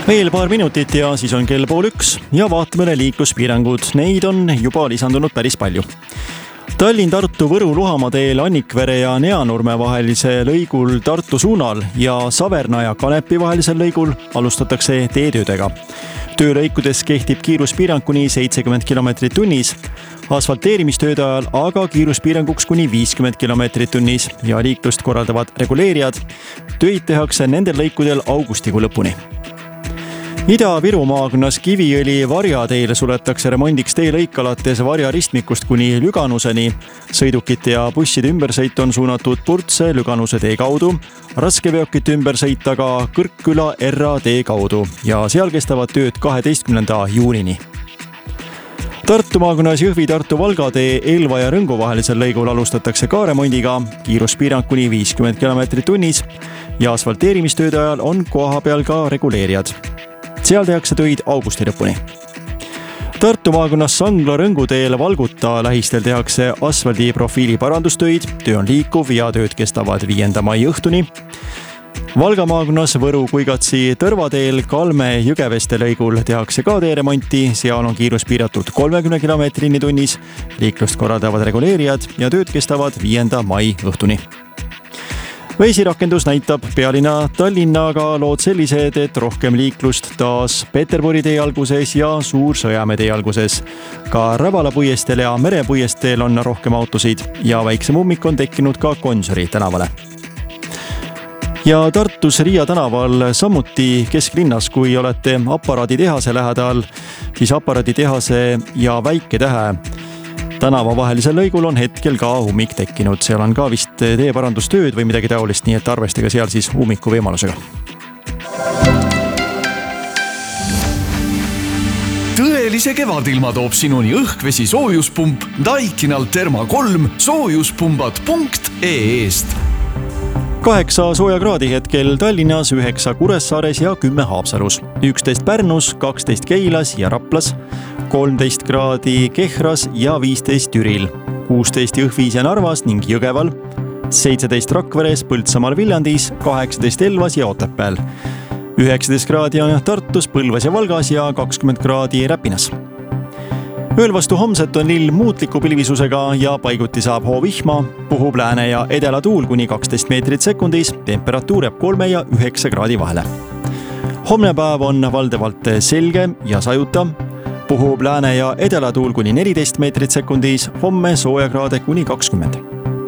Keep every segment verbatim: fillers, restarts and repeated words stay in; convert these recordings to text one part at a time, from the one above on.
Veel paar minutit ja siis on kell pool üks ja vaatame liikluspiirangud. Neid on juba lisandunud päris palju. Tallinn, Tartu, Võru, Luhamaa teel Annikvere ja Neanurme vahelise lõigul Tartu suunal ja Saverna ja Kanepi vahelisel lõigul alustatakse teetöödega. Töölõikudes kehtib kiiruspiirang kuni seitsekümmend kilomeetrit tunnis, asfalteerimistööde ajal aga kiiruspiiranguks kuni viiskümmend kilomeetrit tunnis ja liiklust korraldavad reguleerijad. Töid tehakse nendel lõikudel augustikuu lõpuni. Ida-Viru maakonnas Kiviõli Varja teel suletakse remondiks teelõik alates Varja ristmikust kuni Lüganuseni. Sõidukite ja busside ümbersõit on suunatud Purtse Lüganuse tee kaudu, raskeveokite ümbersõit aga Kõrkküla Erra tee kaudu ja seal kestavad tööd kaheteistkümnenda juunini. Tartu maakonnas Jõhvi-Tartu Valga tee Elva ja Rõngu vahelisel lõigul alustatakse ka remondiga, kiiruspiirang kuni viiskümmend kilomeetrit tunnis ja asfalteerimistööde ajal on koha peal ka reguleerijad. Seal tehakse töid augusti lõpuni. Tartu maakonnas Sangla Rõngu teel Valguta lähistel tehakse asfaldi profiili parandustöid, töö on liikuv ja tööd kestavad viienda mai õhtuni. Valga maakonnas Võru Kuigatsi Tõrva teel Kalme Jõgeveste lõigul tehakse ka teeremonti, seal on kiirus piiratud kolmekümne kilomeetrini tunnis, liiklust korraldavad reguleerijad ja tööd kestavad viienda mai õhtuni. Veesirakendus näitab pealinna Tallinnaga lood sellised, et rohkem liiklust taas Peterburi tee alguses ja Suur-Sõjamäe tee alguses. Ka Rävala puiesteel ja Mere puiesteel on rohkem autosid ja väiksem ummik on tekkinud ka Gonsiori tänavale. Ja Tartus Riia tänaval samuti kesklinnas, kui olete aparaaditehase lähedal, siis aparaaditehase ja Väike-Tähe tänava vahelisel lõigul on hetkel ka ummik tekkinud. Seal on ka vist teeparandustööd või midagi taolist, nii et arvestage seal siis ummiku võimalusega. Tõelise kevadilma toob sinuni õhkvesi soojuspump Daikinalt Therma kolm soojuspumbad punkt ee-st. Kaheksa soojakraadi hetkel Tallinnas, üheksa Kuressaares ja kümme Haapsalus, üksteist Pärnus, kaksteist Keilas ja Raplas, kolmteist kraadi Kehras ja viisteist Türil, kuusteist Jõhvis ja Narvas ning Jõgeval, seitseteist Rakveres, Põltsamaal, Viljandis, kaheksateist Elvas ja Otepääl, üheksateist kraadi on Tartus, Põlvas ja Valgas ja kakskümmend kraadi Räpinas. Ööl vastu homset on lill muutliku pilvisusega ja paiguti saab hoovihma, puhub lääne ja edela tuul kuni kaksteist meetrit sekundis, temperatuur jääb kolme ja üheksa kraadi vahele. Homne päev on valdavalt selge ja sajuta, puhub lääne ja edela tuul kuni neliteist meetrit sekundis, homme soojakraade kuni kakskümmend.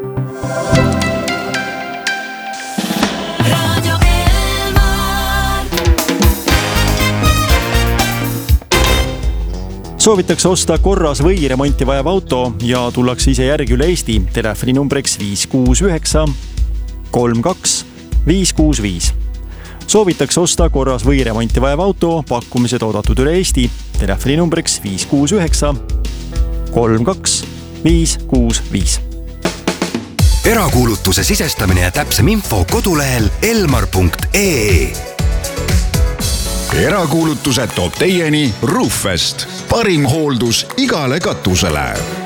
Soovitakse osta korras või remonti vajav auto ja tullakse ise järgi üle Eesti. Telefoni numbriks viis kuus üheksa kolm kaks viis kuus viis. Soovitakse osta korras või remonti vajav auto, pakkumised oodatud üle Eesti. Telefoni numbriks viis kuus üheksa kolm kaks viis kuus viis. Erakuulutuse sisestamine ja täpsem info kodulehel elmar punkt ee. Erakuulutused toob teieni Roofest. Parim hooldus igale katusele.